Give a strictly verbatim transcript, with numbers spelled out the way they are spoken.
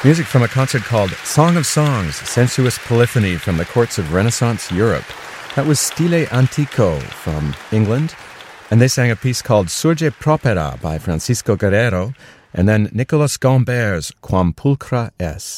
Music from a concert called Song of Songs, Sensuous Polyphony from the courts of Renaissance Europe. That was Stile Antico from England, and they sang a piece called Surge Propera by Francisco Guerrero, and then Nicolas Gambert's Quam Pulchra Est.